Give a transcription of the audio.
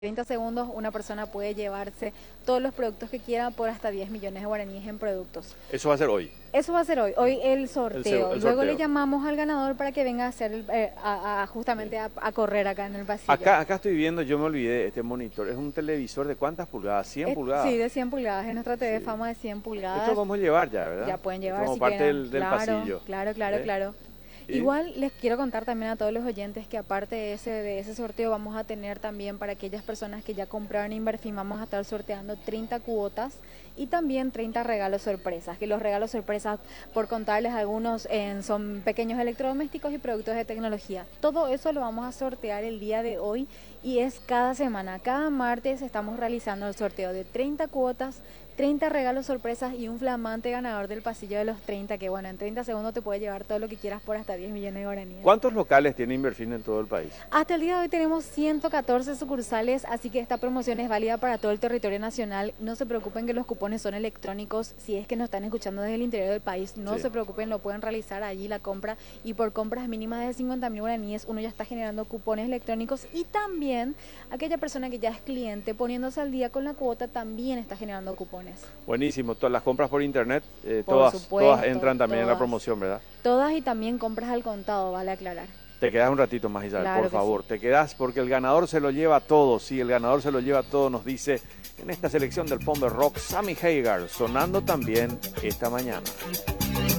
30 segundos una persona puede llevarse todos los productos que quiera por hasta 10 millones de guaraníes en productos. Eso va a ser hoy. Eso va a ser hoy el sorteo. El Luego le sorteo. llamamos al ganador para que venga a hacer justamente a correr acá en el pasillo. Acá estoy viendo, yo me olvidé, este monitor. ¿Es un televisor de cuántas pulgadas? 100 pulgadas. Sí, de 100 pulgadas. Es nuestra TV Sí. Fama de 100 pulgadas. Esto vamos a llevar ya, ¿verdad? Ya pueden llevar como si parte quieren. del Claro, pasillo. Claro. ¿Y? Igual les quiero contar también a todos los oyentes que aparte de ese sorteo vamos a tener también para aquellas personas que ya compraron Inverfin, vamos a estar sorteando 30 cuotas y también 30 regalos sorpresas, que los regalos sorpresas, por contarles algunos, son pequeños electrodomésticos y productos de tecnología. Todo eso lo vamos a sortear el día de hoy y es cada semana, cada martes estamos realizando el sorteo de 30 cuotas, 30 regalos sorpresas y un flamante ganador del pasillo de los 30, que bueno, en 30 segundos te puede llevar todo lo que quieras por hasta 10 millones de guaraníes. ¿Cuántos locales tiene Inverfin en todo el país? Hasta el día de hoy tenemos 114 sucursales, así que esta promoción es válida para todo el territorio nacional. No se preocupen que los cupones son electrónicos. Si es que nos están escuchando desde el interior del país, no Sí. se preocupen, lo pueden realizar allí la compra. Y por compras mínimas de 50.000 guaraníes, uno ya está generando cupones electrónicos. Y también aquella persona que ya es cliente, poniéndose al día con la cuota, también está generando cupones. Buenísimo. Todas las compras por internet, Por todas supuesto, entran también en la todas. promoción, ¿verdad? Todas y también compras al contado, vale aclarar. Te quedas un ratito más, Isabel, Claro por que favor. Te quedas porque el ganador se lo lleva todo. Sí, el ganador se lo lleva todo, nos dice en esta selección del Pomber Rock, Sammy Hagar, sonando también esta mañana.